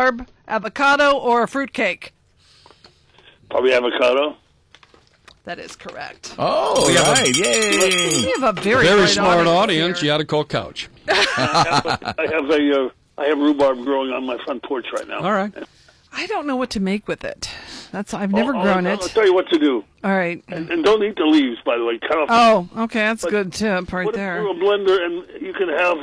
rhubarb, avocado, or a fruitcake? Probably avocado. That is correct. Oh, right. Yay. We have a very smart audience. here. You ought to call Couch. I have rhubarb growing on my front porch right now. All right. I don't know what to make with it. I've never grown I'll it. tell you what to do. All right. And don't eat the leaves, by the way. Cut off. Oh, okay. That's a good tip right Put it there. through a blender, and you can have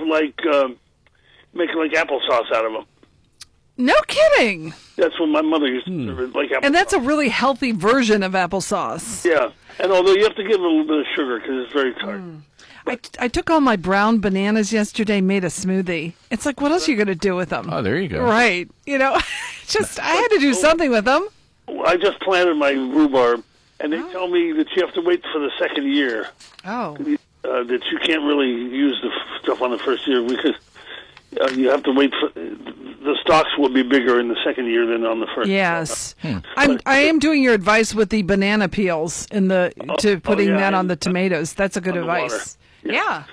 make applesauce out of them. No kidding. That's what my mother used to serve it, like applesauce. And that's a really healthy version of applesauce. Yeah. And although you have to give it a little bit of sugar because it's very tart. I took all my brown bananas yesterday, made a smoothie. It's like, what else are you going to do with them? Oh, there you go. Right. I had to do something with them. I just planted my rhubarb, and they tell me that you have to wait for the second year. Oh. That you can't really use the stuff on the first year because you have to wait for the stalks will be bigger in the second year than on the first. Yes. I am doing your advice with the banana peels and putting that on the tomatoes. That's a good advice. Yeah.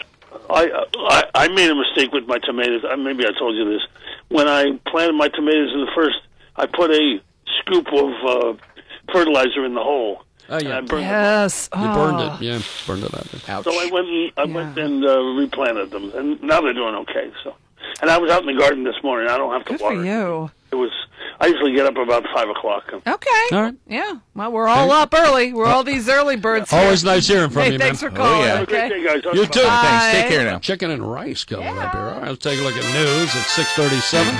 I made a mistake with my tomatoes. Maybe I told you this. When I planted my tomatoes I put a scoop of fertilizer in the hole. Oh, yeah. Yes. You burned it. Yeah, burned it out there. Ouch. So I went and replanted them, and now they're doing okay. So, and I was out in the garden this morning. I don't have to Good water. for you. I usually get up about 5 o'clock. Okay. All right. Yeah. Well, we're all up early. We're all these early birds. Always nice hearing from Hey, you, thanks man. for calling. yeah. Have a great Okay. day, guys. You too. Thanks. Take care now. Chicken and rice coming up here. All right, let's take a look at news at 6:37.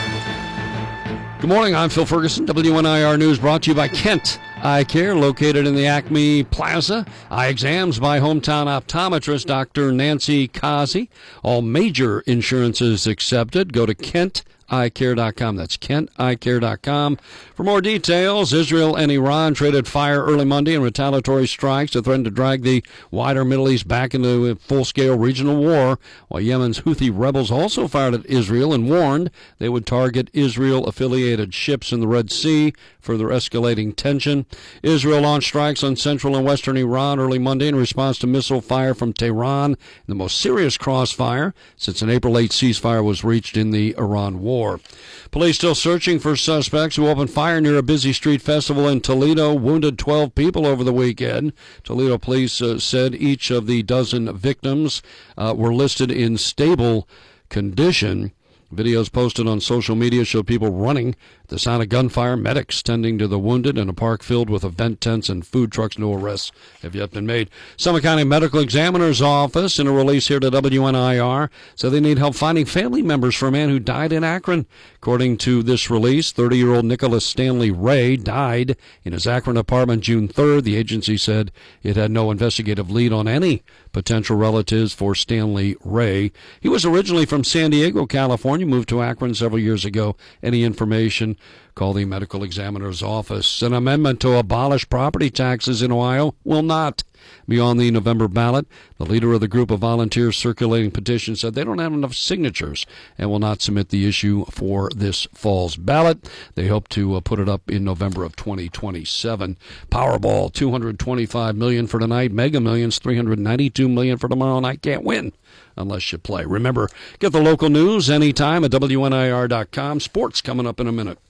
Good morning. I'm Phil Ferguson. WNIR News brought to you by Kent Eye Care, located in the Acme Plaza. Eye exams by hometown optometrist Dr. Nancy Kazi. All major insurances accepted. Go to KentEyeCare.com. That's KentEyeCare.com. For more details, Israel and Iran traded fire early Monday in retaliatory strikes that threatened to drag the wider Middle East back into a full-scale regional war, while Yemen's Houthi rebels also fired at Israel and warned they would target Israel-affiliated ships in the Red Sea, further escalating tension. Israel launched strikes on central and western Iran early Monday in response to missile fire from Tehran, the most serious crossfire since an April 8 ceasefire was reached in the Iran war. Police still searching for suspects who opened fire near a busy street festival in Toledo, wounded 12 people over the weekend. Toledo police said each of the dozen victims were listed in stable condition. Videos posted on social media show people running at the sound of gunfire, medics tending to the wounded in a park filled with event tents and food trucks. No arrests have yet been made. Summit County Medical Examiner's Office, in a release here to WNIR, said they need help finding family members for a man who died in Akron. According to this release, 30-year-old Nicholas Stanley Ray died in his Akron apartment June 3rd. The agency said it had no investigative lead on any potential relatives for Stanley Ray. He was originally from San Diego, California, moved to Akron several years ago. Any information, call the medical examiner's office. An amendment to abolish property taxes in Ohio will not be on the November ballot. The leader of the group of volunteers circulating petitions said they don't have enough signatures and will not submit the issue for this fall's ballot. They hope to put it up in November of 2027. Powerball, $225 million for tonight. Mega Millions, $392 million for tomorrow night. Can't win unless you play. Remember, get the local news anytime at WNIR.com. Sports coming up in a minute.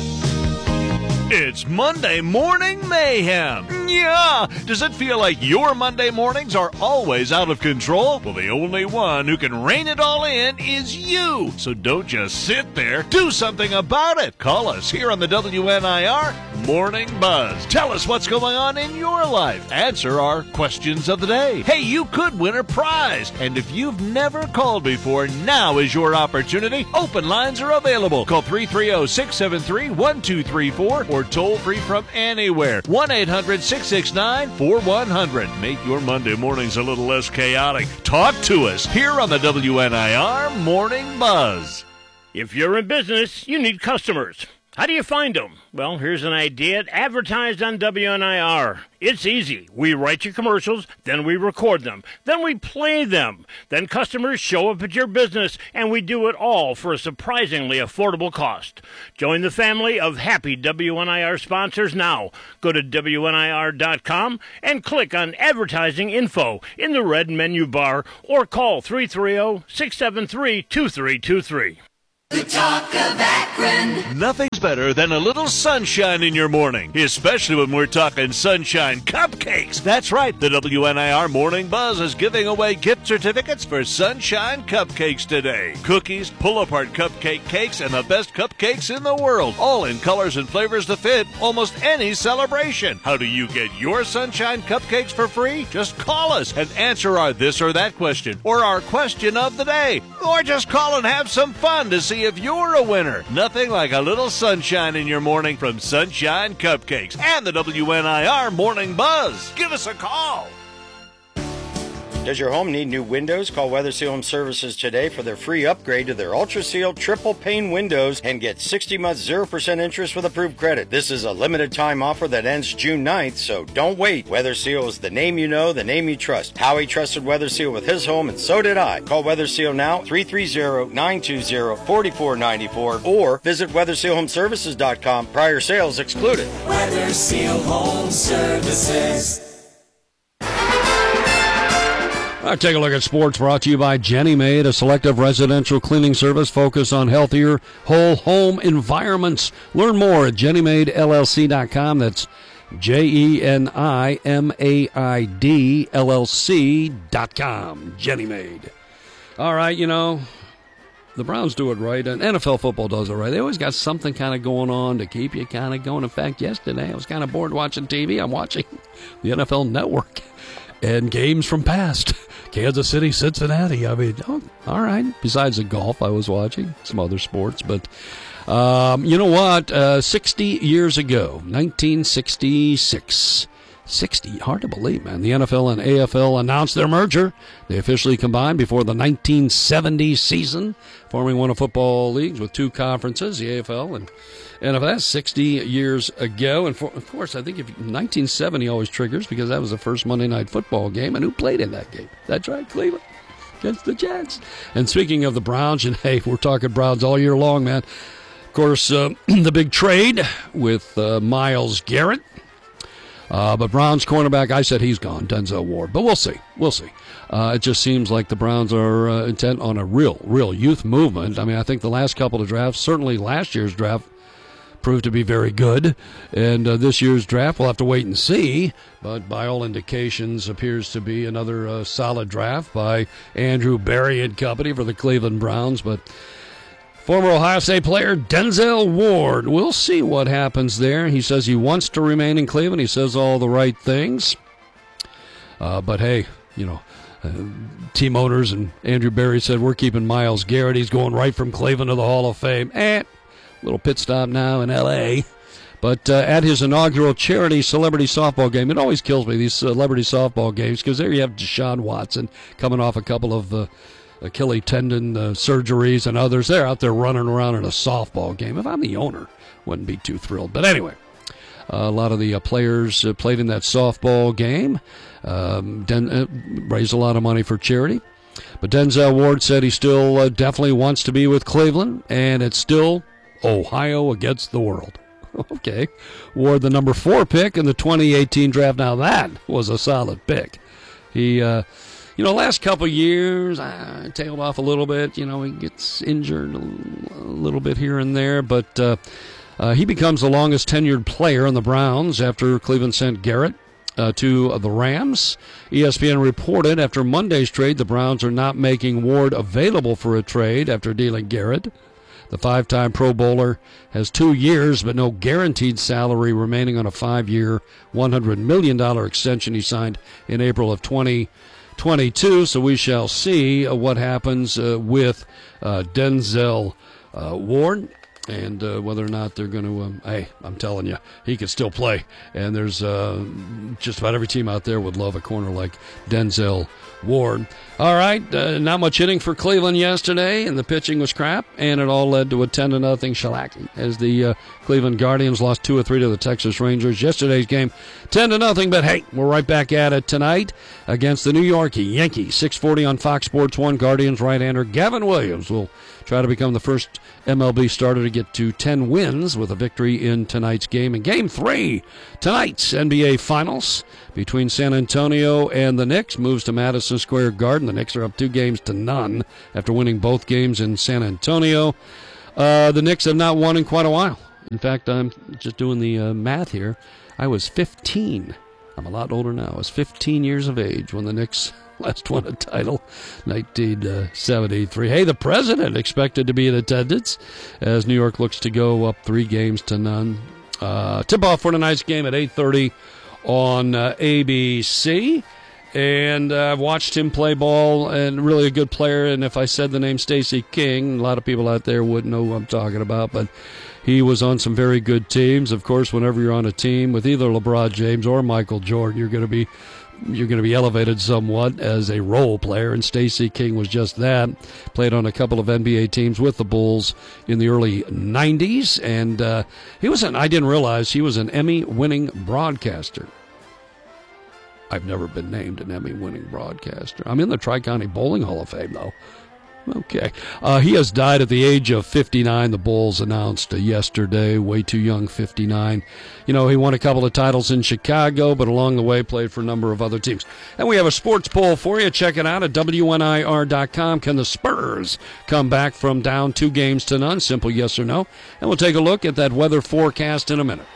It's Monday Morning Mayhem. Yeah! Does it feel like your Monday mornings are always out of control? Well, the only one who can rein it all in is you. So don't just sit there. Do something about it. Call us here on the WNIR Morning Buzz. Tell us what's going on in your life. Answer our questions of the day. Hey, you could win a prize. And if you've never called before, now is your opportunity. Open lines are available. Call 330-673-1234 or toll free from anywhere. 1-800-669-4100. Make your Monday mornings a little less chaotic. Talk to us here on the WNIR Morning Buzz. If you're in business, you need customers. How do you find them? Well, here's an idea. Advertise on WNIR. It's easy. We write your commercials, then we record them, then we play them. Then customers show up at your business, and we do it all for a surprisingly affordable cost. Join the family of happy WNIR sponsors now. Go to WNIR.com and click on Advertising Info in the red menu bar or call 330-673-2323. The talk of Akron. Nothing's nothing's better than a little sunshine in your morning, especially when we're talking sunshine cupcakes. That's right, the WNIR Morning Buzz is giving away gift certificates for sunshine cupcakes today. Cookies, pull-apart cupcake cakes, and the best cupcakes in the world, all in colors and flavors to fit almost any celebration. How do you get your sunshine cupcakes for free? Just call us and answer our this or that question, or our question of the day, or just call and have some fun to see if you're a winner. Nothing like a little sunshine in your morning from Sunshine Cupcakes and the WNIR Morning Buzz. Give us a call. Does your home need new windows? Call Weather Seal Home Services today for their free upgrade to their Ultra Seal triple pane windows and get 60 months 0% interest with approved credit. This is a limited time offer that ends June 9th, so don't wait. Weather Seal is the name you know, the name you trust. Howie trusted Weather Seal with his home, and so did I. Call Weather Seal now, 330-920-4494, or visit WeatherSealHomeServices.com. Prior sales excluded. Weather Seal Home Services. All right, take a look at sports, brought to you by Jenny Maid, a selective residential cleaning service focused on healthier whole home environments. Learn more at JennyMaidLLC.com. That's JennyMaidLLC.com. Jenny Maid. All right, you know, the Browns do it right, and NFL football does it right. They always got something kind of going on to keep you kind of going. In fact, yesterday I was kind of bored watching TV. I'm watching the NFL Network and games from past. Kansas City, Cincinnati. I mean, all right. Besides the golf, I was watching some other sports. But you know what? 60 years ago, 1966. 60, hard to believe, man. The NFL and AFL announced their merger. They officially combined before the 1970 season, forming one of football leagues with two conferences, the AFL and NFL. That's 60 years ago. And of course, I think 1970 always triggers because that was the first Monday Night Football game. And who played in that game? That's right, Cleveland against the Jets. And speaking of the Browns, and hey, we're talking Browns all year long, man. Of course, the big trade with Myles Garrett. But Browns cornerback, I said he's gone, Denzel Ward. But we'll see. We'll see. It just seems like the Browns are intent on a real youth movement. I mean, I think the last couple of drafts, certainly last year's draft, proved to be very good. And this year's draft, we'll have to wait and see. But by all indications, appears to be another solid draft by Andrew Berry and company for the Cleveland Browns. But former Ohio State player Denzel Ward. We'll see what happens there. He says he wants to remain in Cleveland. He says all the right things. But hey, you know, team owners and Andrew Berry said we're keeping Myles Garrett. He's going right from Cleveland to the Hall of Fame. Little pit stop now in L.A. But at his inaugural charity celebrity softball game, it always kills me, these celebrity softball games, because there you have Deshaun Watson coming off a couple of Achilles tendon surgeries and others. They're out there running around in a softball game. If I'm the owner, wouldn't be too thrilled. But anyway, a lot of the players played in that softball game, raised a lot of money for charity. But Denzel Ward said he still definitely wants to be with Cleveland, and it's still Ohio against the world. Okay. Ward, the number 4 pick in the 2018 draft. Now that was a solid pick. He last couple years, tailed off a little bit. You know, he gets injured a little bit here and there. But he becomes the longest tenured player in the Browns after Cleveland sent Garrett to the Rams. ESPN reported after Monday's trade, the Browns are not making Ward available for a trade after dealing Garrett. The 5-time Pro Bowler has 2 years, but no guaranteed salary remaining on a 5-year, $100 million extension he signed in April of 2022. So we shall see what happens with Denzel Ward and whether or not they're going to, hey, I'm telling you, he could still play. And there's just about every team out there would love a corner like Denzel Ward. All right, not much hitting for Cleveland yesterday, and the pitching was crap, and it all led to a 10-0 shellacking as the Cleveland Guardians lost 2 of 3 to the Texas Rangers. Yesterday's game, 10-0, but hey, we're right back at it tonight against the New York Yankees. 6:40 on Fox Sports 1. Guardians right-hander Gavin Williams will try to become the first MLB starter to get to 10 wins with a victory in tonight's game. And Game 3, tonight's NBA Finals between San Antonio and the Knicks moves to Madison Square Garden. The Knicks are up 2-0 after winning both games in San Antonio. The Knicks have not won in quite a while. In fact, I'm just doing the math here. I was 15. I'm a lot older now. I was 15 years of age when the Knicks last won a title, 1973. Hey, the president expected to be in attendance as New York looks to go up 3-0. Tip-off for tonight's game at 8:30 on ABC. And I've watched him play ball, and really a good player. And if I said the name Stacey King, a lot of people out there wouldn't know who I'm talking about, but he was on some very good teams. Of course, whenever you're on a team with either LeBron James or Michael Jordan, you're going to be elevated somewhat as a role player, and Stacey King was just that. Played on a couple of NBA teams with the Bulls in the early 90s, and I didn't realize he was an Emmy-winning broadcaster. I've never been named an Emmy-winning broadcaster. I'm in the Tri-County Bowling Hall of Fame, though. Okay. He has died at the age of 59, the Bulls announced yesterday. Way too young, 59. He won a couple of titles in Chicago, but along the way played for a number of other teams. And we have a sports poll for you. Check it out at WNIR.com. Can the Spurs come back from down 2-0? Simple yes or no. And we'll take a look at that weather forecast in a minute.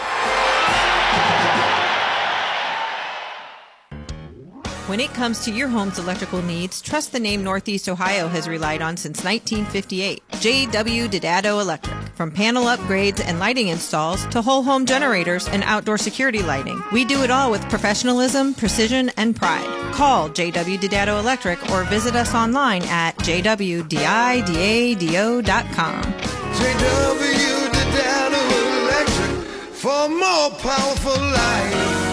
When it comes to your home's electrical needs, trust the name Northeast Ohio has relied on since 1958. J.W. Didato Electric. From panel upgrades and lighting installs to whole home generators and outdoor security lighting, we do it all with professionalism, precision, and pride. Call J.W. Didato Electric or visit us online at jwdidado.com. J.W. Didato Electric for more powerful light.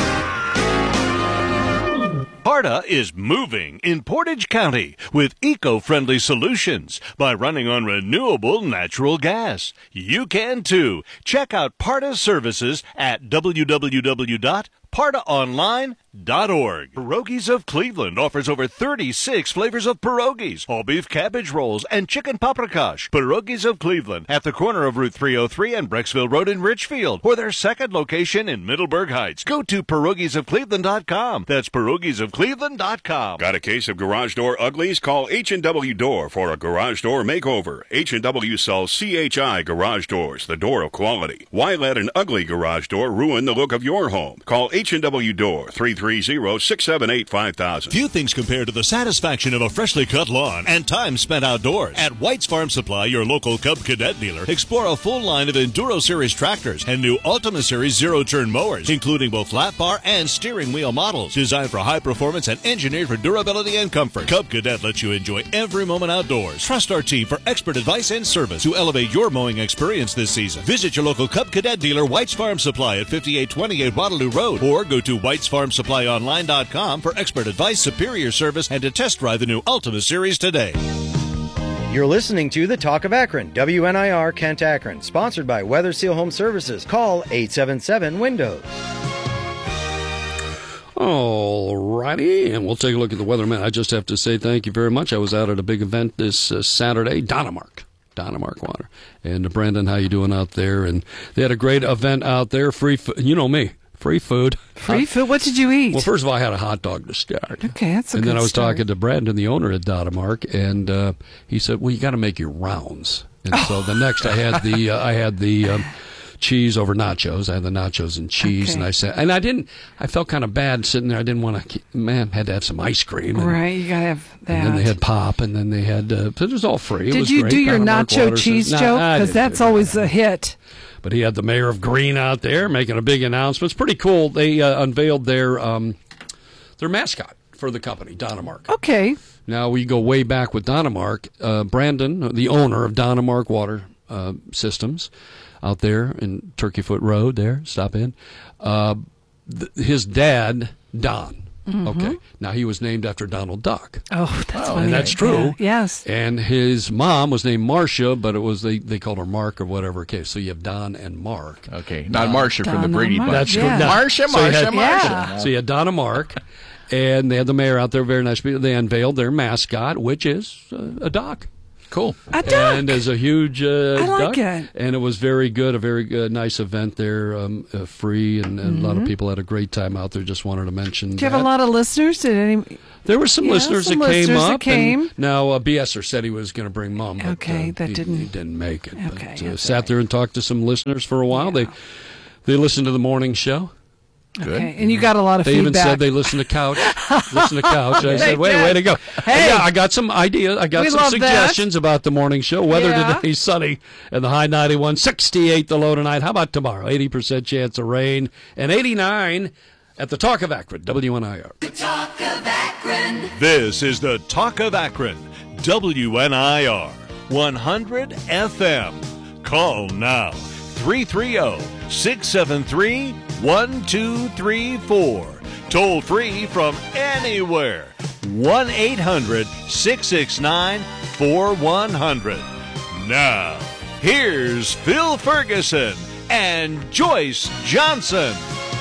PARTA is moving in Portage County with eco-friendly solutions by running on renewable natural gas. You can too. Check out PARTA services at www.partaonline.org. Pierogies of Cleveland offers over 36 flavors of pierogies, all beef cabbage rolls, and chicken paprikash. Pierogies of Cleveland at the corner of Route 303 and Brecksville Road in Richfield, or their second location in Middleburg Heights. Go to pierogiesofcleveland.com. That's pierogiesofcleveland.com. Got a case of garage door uglies? Call H&W Door for a garage door makeover. H&W sells CHI garage doors, the door of quality. Why let an ugly garage door ruin the look of your home? Call H&W Door, 330-678-5000. Few things compare to the satisfaction of a freshly cut lawn and time spent outdoors. At White's Farm Supply, your local Cub Cadet dealer, explore a full line of Enduro Series tractors and new Ultima Series zero-turn mowers, including both flat bar and steering wheel models. Designed for high performance and engineered for durability and comfort, Cub Cadet lets you enjoy every moment outdoors. Trust our team for expert advice and service to elevate your mowing experience this season. Visit your local Cub Cadet dealer, White's Farm Supply at 5828 Waterloo Road, or go to whitesfarmsupplyonline.com for expert advice, superior service, and to test drive the new Ultima Series today. You're listening to The Talk of Akron, WNIR Kent Akron, sponsored by Weather Seal Home Services. Call 877-WINDOWS. All righty, and we'll take a look at the weather. Man, I just have to say thank you very much. I was out at a big event this Saturday, Donemark Water. And Brandon, how you doing out there? And they had a great event out there, free food. You know me. Free food. Free food? What did you eat? Well, first of all, I had a hot dog to start. Okay, that's a good And then I was start. talking to Brandon, the owner at Donemark, and he said, well, you got to make your rounds. And so the next I had the cheese over nachos. I had the nachos and cheese, Okay. and I felt kind of bad sitting there. I didn't want to, had to have some ice cream. And, Right, you got to have that. and then they had pop, and then they had, it was all free. It was Did you great. do your Donemark nacho Water cheese says, joke? I Because didn't that's do that. always a hit. But he had the mayor of Greene out there making a big announcement. It's pretty cool. They unveiled their mascot for the company, Donemark. Okay. Now, we go way back with Donemark. Brandon, the owner of Donemark Water Systems out there in Turkey Foot Road there, stop in. His dad, Don. Mm-hmm. Okay. Now, he was named after Donald Duck. Oh, that's funny. And that's true. Yeah. Yes. And his mom was named Marcia, but it was they called her Mark or whatever. Okay, so you have Don and Mark. Okay, not Marcia from the Don Brady and Bunch. Mark. That's Yeah. good. Marcia. Yeah. So you had Don and Mark, and they had the mayor out there, very nice people. They unveiled their mascot, which is a duck. Cool. A duck. And as a huge I like duck. it. And it was very good, a very good, nice event there, free, and a lot of people had a great time out there. Just wanted to mention Do you have a lot of listeners? There were some listeners some that came listeners up. that came. And now, BSer said he was going to bring Mom. But, Okay, that he didn't make it. Okay, But, that's sat there and talked to some listeners for a while. They listened to the morning show. Good. Okay, and you got a lot of They feedback. even said they listened to Couch. Listen to Couch. I said, way to go. Hey. Yeah, I got some ideas. I got We some love suggestions about the morning show. Weather Yeah. today, sunny, and the high 91, 68 the low tonight. How about tomorrow? 80% chance of rain, and 89 at the Talk of Akron, WNIR. The Talk of Akron. This is the Talk of Akron, WNIR 100 FM. Call now 330-673-1234. Toll free from anywhere. 1-800-669-4100. Now, here's Phil Ferguson and Joyce Johnson.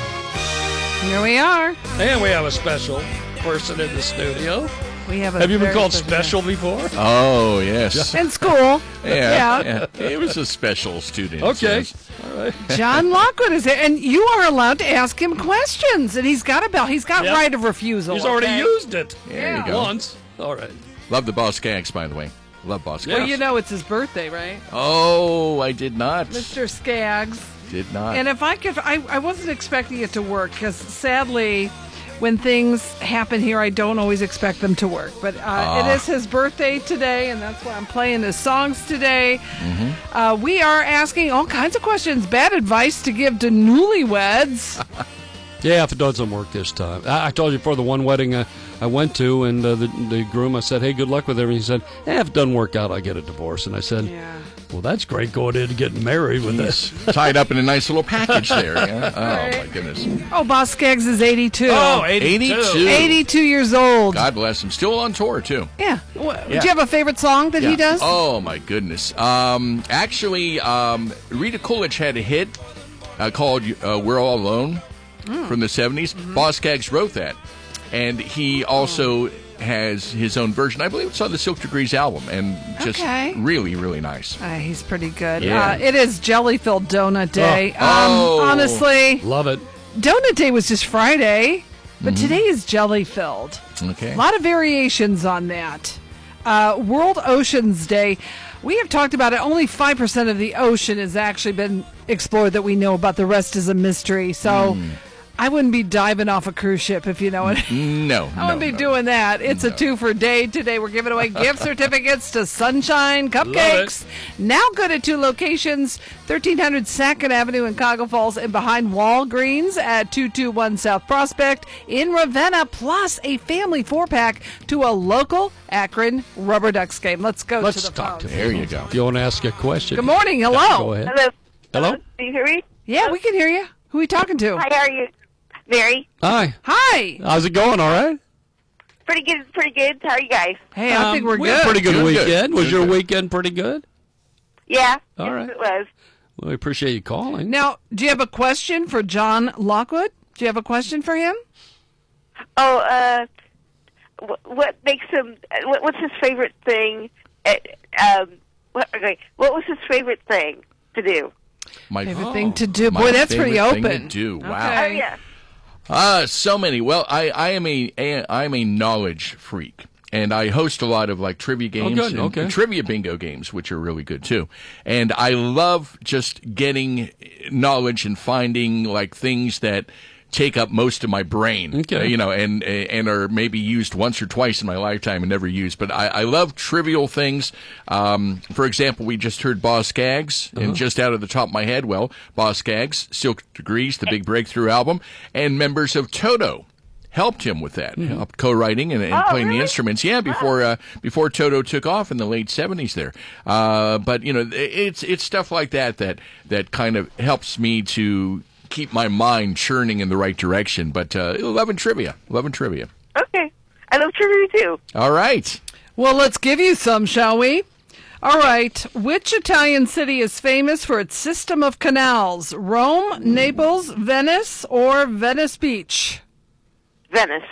Here we are. And we have a special person in the studio. We have you been very called special before? Oh, yes. in school. Yeah. He was a special student. Okay. Yes. All right. John Lockwood is there, and you are allowed to ask him questions. And he's got Yep. right of refusal. He's already okay? used it. There you go. Once. All right. Love the Boss Skaggs, by the way. Love Boss Skaggs. Well, you know it's his birthday, right? Oh, I did not. Mr. Skaggs. Did not. And if I could, I wasn't expecting it to work because sadly, when things happen here, I don't always expect them to work. But it is his birthday today, and that's why I'm playing his songs today. Mm-hmm. We are asking all kinds of questions. Bad advice to give to newlyweds. Yeah, if it doesn't work this time. I told you before the one wedding I went to, and the groom, I said, hey, good luck with everything. He said, if it doesn't work out, I get a divorce. And I said, well, that's great going in and getting married with this. Tied up in a nice little package there. Yeah? Oh, my goodness. Oh, Boss Skaggs is 82. Oh, 82. 82 years old. God bless him. Still on tour, too. Yeah. Do you have a favorite song that he does? Oh, my goodness. Actually, Rita Coolidge had a hit called We're All Alone from the 70s. Boss Skaggs wrote that. And he also has his own version. I believe it's on the Silk Degrees album. And just really, really nice. He's pretty good. Yeah. It is Jelly-Filled Donut Day. Oh. Honestly, Love it. Donut Day was just Friday, but today is Jelly-Filled. Okay. A lot of variations on that. World Oceans Day. We have talked about it. Only 5% of the ocean has actually been explored that we know about. The rest is a mystery. So I wouldn't be diving off a cruise ship, if you know it. No. I wouldn't be doing that. It's a 2-for day today. We're giving away gift certificates to Sunshine Cupcakes. Now good at 2 locations, 1300 Sackett Avenue in Cuyahoga Falls and behind Walgreens at 221 South Prospect in Ravenna, plus a family 4-pack to a local Akron Rubber Ducks game. Let's go to the phone. There you go. If you want to ask a question. Good morning. Hello. Go ahead. Hello. Hello? Do you hear me? Yeah, we can hear you. Who are we talking to? Hi, how are you? Mary. Hi. Hi. How's it going? All right? Pretty good, pretty good. How are you guys? Hey, I think we're we had good. a pretty good Good, weekend. good. Was Good, your good. weekend pretty good? Yeah. All right. It was. Well, we appreciate you calling. Now, do you have a question for John Lockwood? Do you have a question for him? Oh, what makes him? What's his favorite thing? What was his favorite thing to do? My Favorite thing to do? my Boy, that's pretty favorite thing open. to do. Wow. Okay. Oh, yeah. So many. Well, I'm a knowledge freak, and I host a lot of like trivia games good. Okay. and trivia bingo games, which are really good too. And I love just getting knowledge and finding like things that take up most of my brain, Okay. and are maybe used once or twice in my lifetime and never used. But I love trivial things. For example, we just heard Boss Skaggs, and just out of the top of my head, Boss Skaggs, Silk Degrees, the big breakthrough album, and members of Toto helped him with that, helped co-writing and playing the instruments. Yeah, before Toto took off in the late 70s there. But it's stuff like that kind of helps me to keep my mind churning in the right direction. But loving trivia. Okay. I love trivia too. All right. Well, let's give you some, shall we? All right. Which Italian city is famous for its system of canals? Rome, Naples, Venice, or Venice Beach? Venice.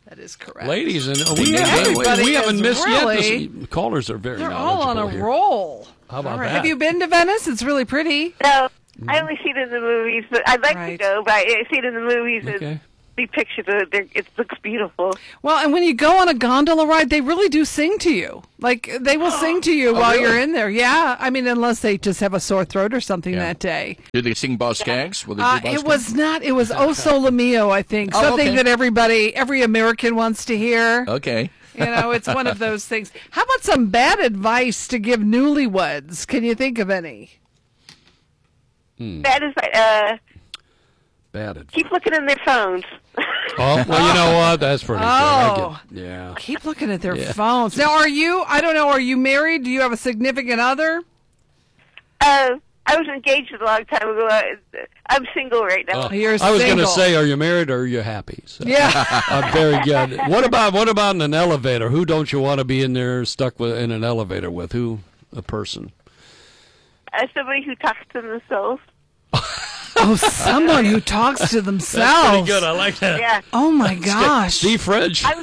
That is correct. Ladies, and Everybody we haven't is missed really- yet. The callers are very They're all on a knowledgeable here. roll. How about All right. that? Have you been to Venice? It's really pretty. No, I only see it in the movies, but I'd like to go. But I see it in the movies and see pictures of it. It looks beautiful. Well, and when you go on a gondola ride, they really do sing to you. Like, they will sing to you while you're in there. Yeah. I mean, unless they just have a sore throat or something that day. Did they sing Boss Skaggs? Will they do Boss It Skaggs? was not. It was O Sole Mio, I think. Oh, Something okay. that every American wants to hear. Okay. You know, it's one of those things. How about some bad advice to give newlyweds? Can you think of any? That is, Bad advice. keep looking in their phones. Oh, well, you know what? That's pretty good. Oh. Yeah. Keep looking at their phones. Now, are you married? Do you have a significant other? I was engaged a long time ago. I'm single right now. You're I was going to single. say, are you married or are you happy? So, Yeah. very good. What about in an elevator? Who don't you want to be in there stuck in an elevator with? Who? A person. Somebody who talks to themselves. Oh, someone who talks to themselves. That's pretty good. I like that. Yeah. Oh, my gosh. Steve Fridge. I was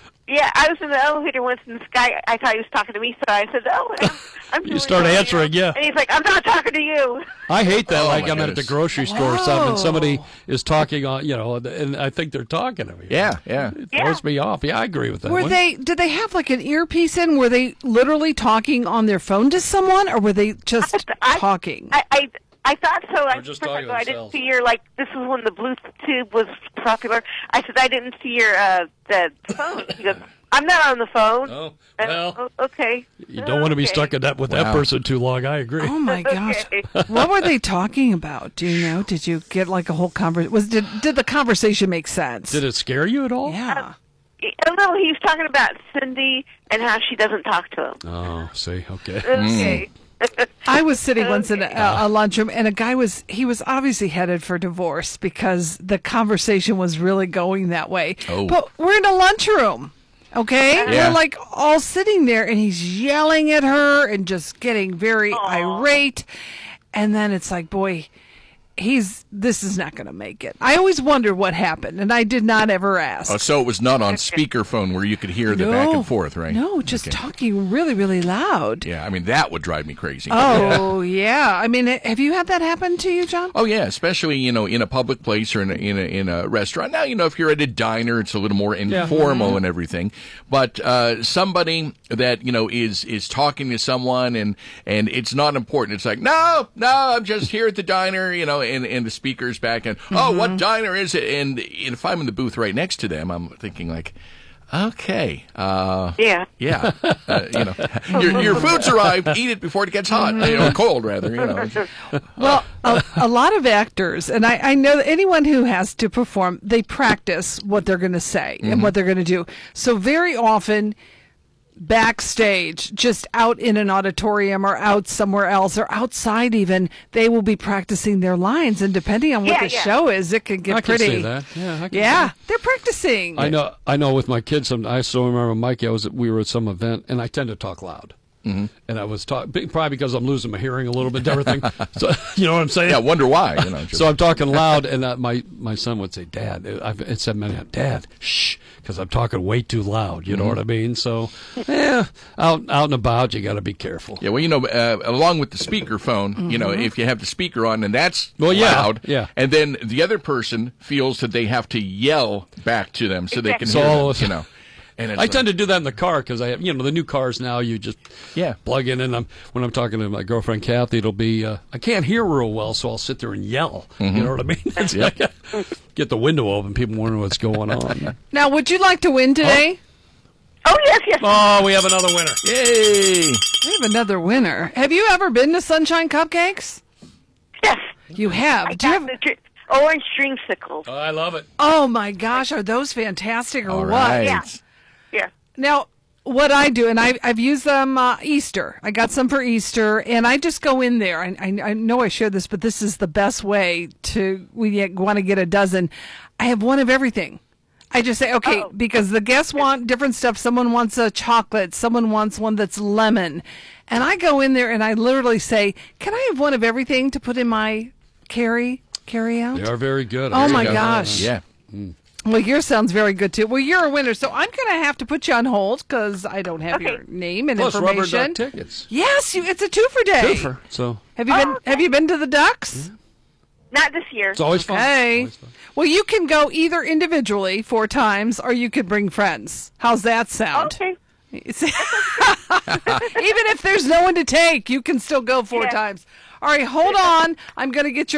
in the elevator once, and this guy, I thought he was talking to me, so I said, I'm You start answering, yeah. And he's like, I'm not talking to you. I hate that. Oh, like my I'm at the goodness. grocery store or something, and somebody is talking on, and I think they're talking to me. Yeah. It throws me off. Yeah, I agree with that. Did they have like an earpiece in? Were they literally talking on their phone to someone, or were they just talking? I thought so. I just first talking I to didn't themselves. see your, this was when the Bluetooth was popular. I said, I didn't see your the phone. He goes, I'm not on the phone. Oh, And, well. okay. You don't want to be stuck with that person too long. I agree. Oh my gosh! Okay. What were they talking about? Do you know? Did you get like a whole conversation? Did the conversation make sense? Did it scare you at all? Yeah. No, he was talking about Cindy and how she doesn't talk to him. Oh, see, okay. Okay. I was sitting once in a lunchroom, and a guy was obviously headed for divorce because the conversation was really going that way. Oh. But we're in a lunchroom, okay? Yeah. We're like all sitting there, and he's yelling at her and just getting very irate. And then it's like, boy, this is not going to make it. I always wondered what happened, and I did not ever ask. Oh, so it was not on speakerphone where you could hear the back and forth, right? No, just talking really, really loud. Yeah, I mean, that would drive me crazy. Oh, yeah. I mean, have you had that happen to you, John? Oh, yeah, especially, in a public place or in a restaurant. Now, if you're at a diner, it's a little more informal and everything. But somebody that, is talking to someone and it's not important. It's like, no, I'm just here at the diner, and the speaker's back and, oh, what diner is it? And if I'm in the booth right next to them, I'm thinking like, okay, Yeah. your food's arrived. Eat it before it gets hot, or cold rather. Well, a lot of actors, and I know that anyone who has to perform, they practice what they're going to say and what they're going to do. So very often, backstage, just out in an auditorium or out somewhere else or outside even, they will be practicing their lines, and depending on what the show is, it can get I can pretty. see that. Yeah, I can see that. They're practicing. I know. With my kids, I still remember Mikey. We were at some event, and I tend to talk loud. Mm-hmm. And I was talking, probably because I'm losing my hearing a little bit, and everything. So, you know what I'm saying? Yeah, wonder why. So I'm talking loud, and my son would say, "Dad," it said many times, "Dad, shh," because I'm talking way too loud. You know what I mean? So, out and about, you got to be careful. Yeah, well, along with the speakerphone, if you have the speaker on and that's loud, and then the other person feels that they have to yell back to them so they can hear them, And I tend to do that in the car because I have, the new cars now. You just plug in, and when I'm talking to my girlfriend Kathy, it'll be I can't hear real well, so I'll sit there and yell. You know what I mean? It's like, get the window open, people wonder what's going on. Now, would you like to win today? Oh, yes. Oh, we have another winner! Yay! We have another winner. Have you ever been to Sunshine Cupcakes? Yes. You have. Do you have? Orange dreamsicles. Oh, I love it. Oh my gosh, are those fantastic or All what? right. Yeah. Now, what I do, and I've used them Easter. I got some for Easter, and I just go in there. I know I shared this, but this is the best way when you want to get a dozen. I have one of everything. I just say, okay, because the guests want different stuff. Someone wants a chocolate. Someone wants one that's lemon. And I go in there and I literally say, can I have one of everything to put in my carry out? They are very good. Oh, my gosh. Yeah. Well, yours sounds very good, too. Well, you're a winner, so I'm going to have to put you on hold because I don't have your name and Plus information. rubber duck tickets. Yes, it's a two-for day. Twofer. So Have you been to the Ducks? Not this year. it's always fun. Okay. Always fun. Well, you can go either individually 4 times, or you could bring friends. How's that sound? Okay. Even if there's no one to take, you can still go 4 Yeah. times. All right, hold on. I'm going to get your